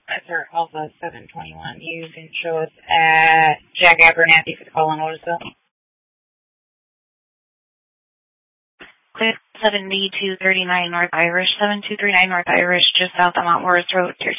Sir, calls us 721. You can show us at Jack Abernathy for the call in Otisville. Clear 7239 North Irish, 7239 North Irish, just south of Mount Morris Road, Tier